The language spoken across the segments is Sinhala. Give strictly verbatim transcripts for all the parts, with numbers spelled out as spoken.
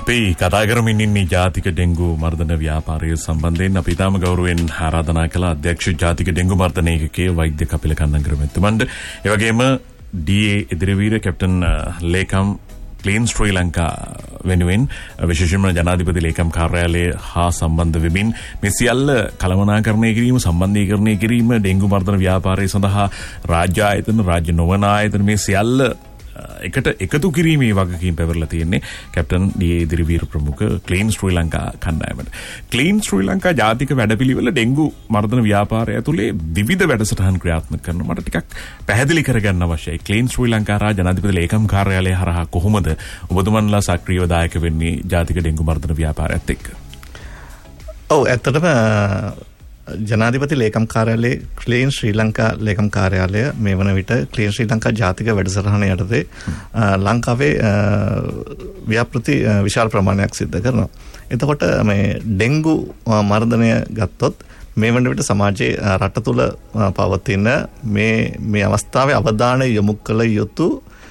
අපි කතා කරමින් ඉන්නේ ජාතික ඩෙන්ගු මර්ධන ව්‍යාපාරය සම්බන්ධයෙන්. අපි තාම ගෞරවයෙන් ආරාධනා කළ අධ්‍යක්ෂ ජාතික ඩෙන්ගු මර්ධන ඒකකයේ වෛද්‍ය කපිල කන්නංගර මැතිතුමන්ට, ඒ වගේම ඩී.ඒ. ඉදිරිවීර කැප්ටන් ලේකම් ක්ලීන් ශ්‍රී ලංකා වෙනුවෙන් විශේෂයෙන්ම ජනාධිපති ලේකම් කාර්යාලය හා සම්බන්ධ වෙමින් මේ සියල්ල කළමනාකරණය කිරීම, සම්බන්ධීකරණය කිරීම, ඩෙන්ගු මර්ධන ව්‍යාපාරය සඳහා රාජ්‍ය ආයතන, රාජ්‍ය නොවන ආයතන මේ සියල්ල එකට එකතු කිරීමේ වගකීම් පැවරලා තියෙන්නේ කැප්ටන් ඩී.ඒ. ඉදිරිවීර ප්‍රමුඛ ක්ලීන් ශ්‍රී ලංකා කණ්ඩායමට. ක්ලීන් ශ්‍රී ලංකා ජාතික වැඩපිළිවෙල ඩෙන්ගු මර්ධන ව්‍යාපාරය ඇතුලේ විවිධ වැඩසටහන් ක්‍රියාත්මක කරනවා. මට ටිකක් පැහැදිලි කරගන්න අවශ්‍යයි. ක්ලීන් ශ්‍රී ලංකා රාජ්‍ය ජනාධිපති ලේකම් කාර්යාලය හරහා කොහොමද ඔබතුමන්ලා සක්‍රියව දායක වෙන්නේ ජාතික ඩෙන්ගු මර්ධන ව්‍යාපාරයත් එක්ක? ඔව්, ඇත්තටම ජනාධිපති ලේකම් කාර්යාලයේ ක්ලීන් ශ්‍රී ලංකා ලේකම් කාර්යාලය මේ වන විට ක්ලීන් ශ්‍රී ලංකා ජාතික වැඩසටහන යටතේ ලංකාවේ ව්‍යාපෘති විශාල ප්‍රමාණයක් සිද්ධ කරනවා. එතකොට මේ ඩෙන්ගු මර්ධනය ගත්තොත් මේ වන විට සමාජයේ රට තුළ පවතින මේ මේ අවස්ථාවේ අවධානය යොමු කළ යුතු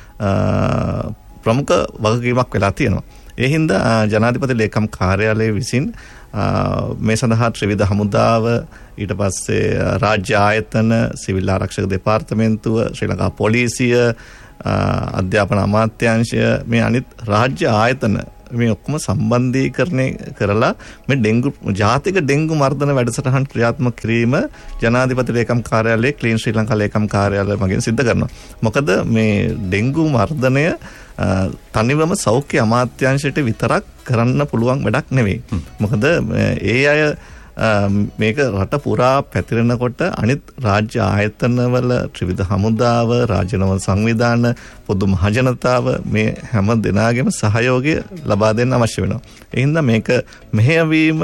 ප්‍රමුඛ වගකීමක් වෙලා තියෙනවා. ඒ හින්දා ජනාධිපති ලේකම් කාර්යාලය විසින් මේ සඳහා ත්‍රිවිධ හමුදාව, ඊට පස්සේ රාජ්‍ය ආයතන, සිවිල් ආරක්ෂක දෙපාර්තමේන්තුව, ශ්‍රී ලංකා පොලිසිය, අධ්‍යාපන අමාත්‍යාංශය, මේ අනිත් රාජ්‍ය ආයතන මේ ඔක්කොම සම්බන්ධීකරණය කරලා මේ ඩෙන්ගු ජාතික ඩෙන්ගු මර්ධන වැඩසටහන් ක්‍රියාත්මක කිරීම ජනාධිපති ලේකම් කාර්යාලයේ ක්ලීන් ශ්‍රී ලංකා ලේකම් කාර්යාලය මගින් සිද්ධ කරනවා. මොකද මේ ඩෙන්ගු මර්ධනය තනිවම සෞඛ්‍ය අමාත්‍යාංශයට විතරක් කරන්න පුළුවන් වැඩක් නෙවෙයි. මොකද ඒ අය මේක රට පුරා පැතිරෙනකොට අනිත් රාජ්‍ය ආයතනවල ත්‍රිවිධ හමුදාව, රාජ්‍යනව සංවිධාන, පොදු මහජනතාව මේ හැම දෙනාගේම සහයෝගය ලබා දෙන්න අවශ්‍ය වෙනවා. ඒ හින්දා මේක මෙහෙයවීම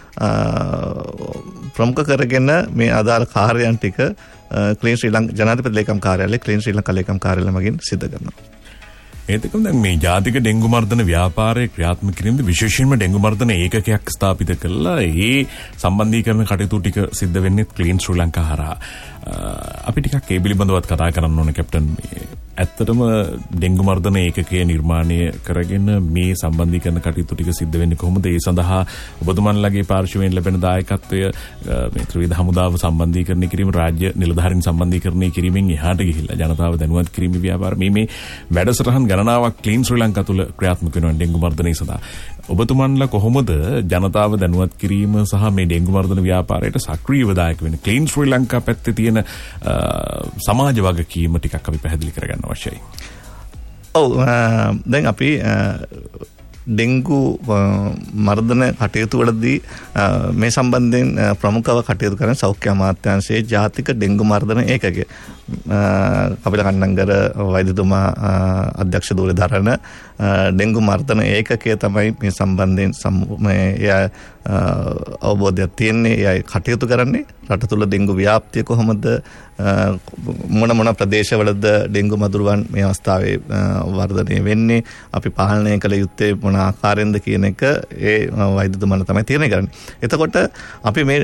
ප්‍රමුඛ කරගෙන මේ අදාළ කාර්යයන් ටික ක්ලීන් ශ්‍රී ලංකා ජනාධිපති ලේකම් කාර්යාලය, ක්ලීන් ශ්‍රී ලංකා ලේකම් කාර්යාලය මගින් සිදු කරනවා. ඒකම දැන් මේ ජාතික ඩෙන්ගු මර්ධන ව්‍යාපාරය ක්‍රියාත්මක කිරීමේදී විශේෂයෙන්ම ඩෙන්ගු මර්ධන ඒකකයක් ස්ථාපිත කළා. ඒ සම්බන්ධීකරණ කටයුතු ටික සිද්ධ වෙන්නේ ක්ලීන් ශ්‍රී ලංකා හරහා. අපි ටිකක් ඒ පිළිබඳවත් කතා කරන්න ඕනේ කැප්ටන්. ඇත්තටම ඩෙන්ගු මර්ධන ඒකකය නිර්මාණය කරගෙන මේ සම්බන්ධීකරණ කටයුතු ටික සිද්ධ වෙන්නේ කොහොමද? ඒ සඳහා ඔබතුමන්ලගේ පාර්ශවයෙන් ලැබෙන දායකත්වය, මේ ත්‍රිවිධ හමුදාව සම්බන්ධීකරණය කිරීම, රාජ්‍ය නිලධාරීන් සම්බන්ධීකරණය කිරීමෙන් එහාට ගිහිල්ලා ජනතාව දැනුවත් කිරීමේ ව්‍යාපාර මේ මේ වැඩසටහන් ගණනාවක් ක්ලීන් ශ්‍රී ලංකා තුල ක්‍රියාත්මක වෙනවා ඩෙන්ගු මර්ධනය සඳහා. ඔබතුමන්ලා කොහොමද ජනතාව දැනුවත් කිරීම සහ මේ ඩෙන්ගු මර්ධන ව්‍යාපාරයට සක්‍රියව දායක වෙන්නේ? ක්ලීන් ශ්‍රී ලංකා පැත්තේ තියෙන සමාජ වගකීම ටිකක් අපි පැහැදිලි කරගන්න අවශ්‍යයි. ඔව්, දැන් අපි ඩෙන්ගු මර්ධන කටයුතු වලදී මේ සම්බන්ධයෙන් ප්‍රමුඛව කටයුතු කරන සෞඛ්‍ය අමාත්‍යාංශයේ ජාතික ඩෙන්ගු මර්ධන ඒකකය කපිල කන්නංගර වෛද්‍යතුමා අධ්‍යක්ෂ ධූරය දරන ඩෙන්ගු මර්ධන ඒකකය තමයි මේ සම්බන්ධයෙන් මේ අවබෝධයක් තියෙන්නේ. එයයි කටයුතු කරන්නේ. රට තුළ ඩෙන්ගු ව්‍යාප්තිය කොහොමද, මොන මොන ප්‍රදේශවලද ඩෙන්ගු මදුරුවන් මේ අවස්ථාවේ වර්ධනය වෙන්නේ, අපි පාලනය කළ යුත්තේ මොන ආකාරයෙන්ද කියන එක ඒ වෛද්‍යතුමාලා තමයි තීරණය කරන්නේ. එතකොට අපි මේ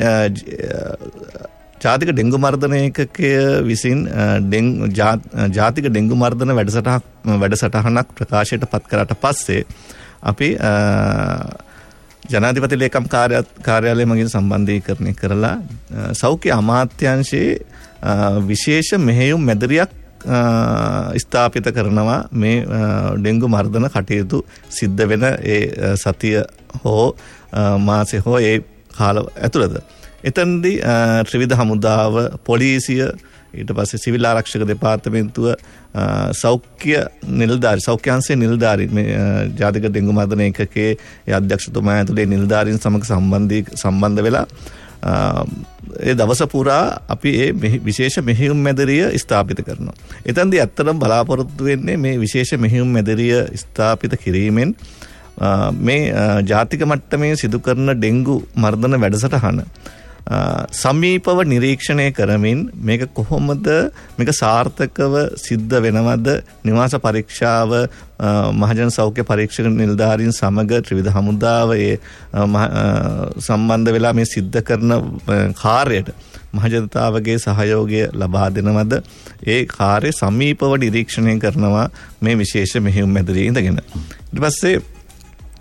ජාතික ඩෙන්ගු මර්ධන ඒකකය විසින් ජාතික ඩෙන්ගු මර්ධන වැඩසටහනක් වැඩසටහනක් ප්‍රකාශයට පත් කරාට පස්සේ අපි ජනාධිපති ලේකම් කාර්යාලය මගින් සම්බන්ධීකරණය කරලා සෞඛ්‍ය අමාත්‍යාංශයේ විශේෂ මෙහෙයුම් මැදිරියක් ස්ථාපිත කරනවා මේ ඩෙන්ගු මර්ධන කටයුතු සිද්ධ වෙන ඒ සතිය හෝ මාසෙ හෝ ඒ කාල ඇතුළත. එතනදී ත්‍රිවිධ හමුදාව, පොලිසිය, ඊට පස්සේ සිවිල් ආරක්ෂක දෙපාර්තමේන්තුව, සෞඛ්‍ය නිලධාරී සෞඛ්‍යාංශයේ නිලධාරීන් මේ ජාතික ඩෙන්ගු මර්ධන ඒකකයේ ඒ අධ්‍යක්ෂතුමා ඇතුළේ නිලධාරීන් සමග සම්බන්ධී සම්බන්ධ වෙලා ඒ දවස පුරා අපි ඒ විශේෂ මෙහෙයුම් මැදිරිය ස්ථාපිත කරනවා. එතනදී ඇත්තටම බලාපොරොත්තු වෙන්නේ මේ විශේෂ මෙහෙයුම් මැදිරිය ස්ථාපිත කිරීමෙන් මේ ජාතික මට්ටමේ සිදු කරන ඩෙන්ගු මර්ධන වැඩසටහන සමීපව නිරීක්ෂණය කරමින් මේක කොහොමද මේක සාර්ථකව සිද්ධ වෙනවද, නිවාස පරීක්ෂාව, මහජන සෞඛ්‍ය පරීක්ෂක නිලධාරීන් සමග ත්‍රිවිධ හමුදාව ඒ සම්බන්ධ වෙලා මේ සිද්ධ කරන කාර්යයට මහජනතාවගේ සහයෝගය ලබා දෙනවද, ඒ කාර්ය සමීපව නිරීක්ෂණය කරනවා මේ විශේෂ මෙහෙයුම් මැදිරියේ ඉඳගෙන. ඊට පස්සේ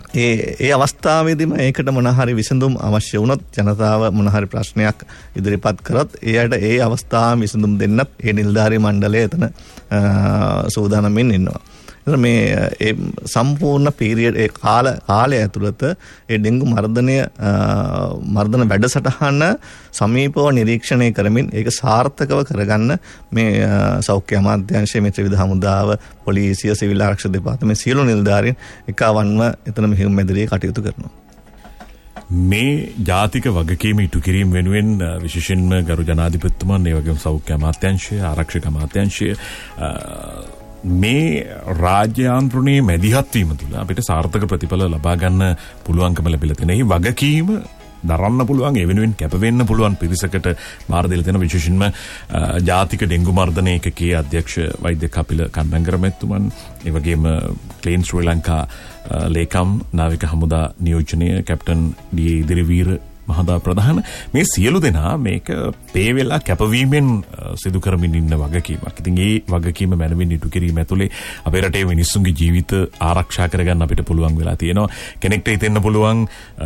ඒ ඒ අවස්ථාවේදීම ඒකට මොන හරි විසඳුම් අවශ්‍ය වුණොත් ජනතාව මොන හරි ප්‍රශ්නයක් ඉදිරිපත් කරොත් එයාට ඒ අවස්ථාවෙම විසඳුම් දෙන්නත් ඒ නිලධාරී මණ්ඩලය එතන සූදානම්ින් ඉන්නවා. මේ ඒ සම්පූර්ණ පීරියඩ් ඒ කාල කාලය ඇතුළත ඒ ඩෙන්ගු මර්ධනය මර්ධන වැඩසටහන සමීපව නිරීක්ෂණය කරමින් ඒක සාර්ථකව කරගන්න මේ සෞඛ්‍ය අමාත්‍යාංශයේ මේ ත්‍රිවිධ හමුදාව පොලිසිය සිවිල් ආරක්ෂක දෙපාර්තමේන්තුවේ සියලු නිලධාරීන් එකවන්ව එතන මෙහෙයුම් මැදිරියේ කටයුතු කරනවා. මේ ජාතික වගකීම ඉටු කිරීම වෙනුවෙන් විශේෂයෙන්ම ගරු ජනාධිපතිතුමන් ඒ වගේම සෞඛ්‍ය අමාත්‍යාංශය ආරක්ෂක අමාත්‍යාංශය මේ රාජ්‍යාන්ත්‍රණයේ මැදිහත් වීම තුළ අපිට සාර්ථක ප්‍රතිඵල ලබා ගන්න පුළුවන්කම ලැබිලා තියෙන. මේ වගකීම දරන්න පුළුවන් ඒ වෙනුවෙන් කැප වෙන්න පුළුවන් පිරිසකට බාර දෙලා තියෙන විශේෂයෙන්ම ජාතික ඩෙන්ගු මර්ධන ඒකකයේ අධ්‍යක්ෂ වෛද්‍ය කපිල කන්නංගර මැතිතුමන් ඒ වගේම ක්ලීන් ශ්‍රී ලංකා ලේකම් නාවික හමුදා නියෝජනය කැප්ටන් ඩී ඉදිරිවීර මහතා ප්‍රධාන මේ සියලු දෙනා මේක පේ වෙලා කැපවීමෙන් සිදු කරමින් ඉන්න වගකීමක්. ඉතින් ඒ වගකීම මැනවින් ඉටු කිරීම ඇතුලේ අපේ රටේ මිනිස්සුන්ගේ ජීවිත ආරක්ෂා කරගන්න අපිට පුළුවන් වෙලා තියෙනවා. කෙනෙක්ට හිතෙන්න පුළුවන්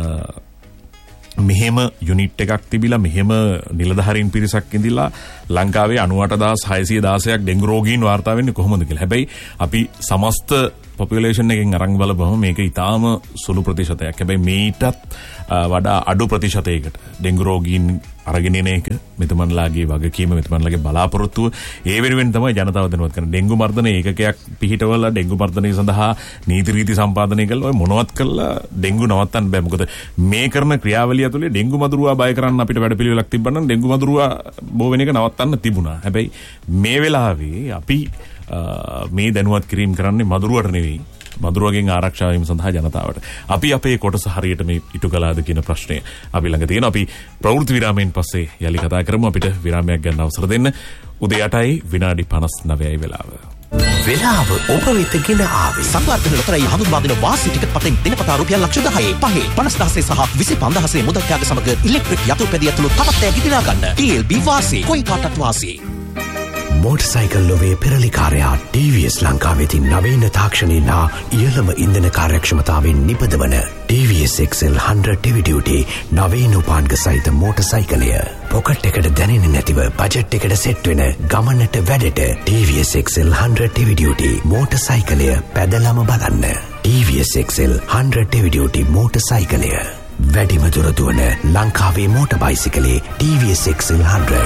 මෙහෙම යුනිට් එකක් තිබිලා මෙහෙම නිලධාරීන් පිරිසක් ඉඳිලා ලංකාවේ අනූඅට හදාස් හයසිය දාසයක් ඩෙන්ගු රෝගීන් වාර්තා වෙන්නේ කොහොමද කියලා. හැබැයි අපි සමස්ත පොපියුලේෂන් එකෙන් අරන් බලපුවම මේක ඊටාම සුළු ප්‍රතිශතයක්. හැබැයි මේටත් වඩා අඩු ප්‍රතිශතයකට ඩෙන්ගු රෝගීන් අරගෙන එන එක මෙතුමන්ලාගේ වගකීම මෙතුමන්ලාගේ බලාපොරොත්තුව ඒ වෙනුවෙන් තමයි ජනතාව දැනුවත් කරන්නේ. ඩෙන්ගු මර්ධන ඒකකයක් පිහිටවලා ඩෙන්ගු මර්ධනය සඳහා නීති රීති සම්පාදනය කළා. ඔය මොනවත් කළා ඩෙන්ගු නවත්තන්න බෑ. මොකද මේ කරන ක්‍රියාවලිය ඇතුලේ ඩෙන්ගු මදුරුවා බය කරන්න අපිට වැඩපිළිවෙලක් තිබ්බනම් ඩෙන්ගු මදුරුවා බෝ වෙන එක නවත්තන්න තිබුණා. හැබැයි මේ වෙලාවේ අපි මේ දැනුවත් කිරීම කරන්නේ මදුරුවට නෙවෙයි. මදුරුවගෙන් ආරක්ෂා වීම සඳහා ජනතාවට. අපි අපේ කොටස හරියට මේ ඉටු කළාද කියන ප්‍රශ්නය අපි ළඟ තියෙනවා. අපි ප්‍රවෘත්ති විරාමයෙන් පස්සේ යලි කතා කරමු. අපිට විරාමයක් ගන්න අවසර දෙන්න. උදේ අටයි විනාඩි පනස් නවයයි වෙලාව. වෙලාව ඔබ වෙත ගෙන ආවේ සංවර්ධන ලොතරැයි හඳුන්වා දෙන වාසි ටිකට් පතෙන් දිනපතා රුපියල් ලක්ෂ දහයේ පහේ පනස් දහසේ සහ විසි පන්දහසේ මුදල් ත්‍යාග සමග ඉලෙක්ට්‍රික් යතුරුපැදිය ඇතුළු තවත් ඈ ගිදිනා ගන්න. ටී එල් බී වාසි කොයි කාටත් වාසි. මෝටර්සයිකල් ලොවේ පෙරලිකාරයා ටී වී එස් ලංකාවෙති නවීන තාක්ෂණයෙන් හා ඉහළම ඉන්ධන කාර්යක්ෂමතාවෙන් නිපදවන ටී වී S X L හන්ඩ්‍රඩ් heavy duty නවීන උපාන්ග සහිත මෝටර්සයිකලය. පොකට් එකට දැනෙන්නේ නැතිව බජට් එකට සෙට් වෙන ගමනට වැඩට ටී වී S X L හන්ඩ්‍රඩ් heavy duty මෝටර්සයිකලය පැදලම බලන්න. ටී වී S X L හන්ඩ්‍රඩ් heavy duty මෝටර්සයිකලය වැඩිම දුර දුවන ලංකාවේ මෝටර් බයිසිකලේ ටී වී එස් එක්ස් එල් හන්ඩ්‍රඩ්.